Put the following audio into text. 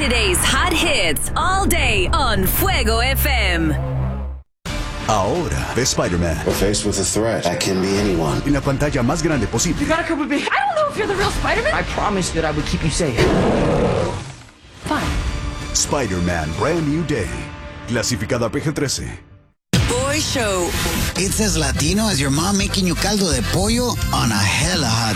Today's hot hits all day on Fuego FM. Ahora, de Spider-Man. We're faced with a threat that can be anyone. En la pantalla más grande posible. You gotta come with me. I don't know if you're the real Spider-Man. I promised that I would keep you safe. Fine. Spider-Man Brand New Day. Clasificada PG-13. Boy Show. It's as Latino as your mom making you caldo de pollo on a hella hot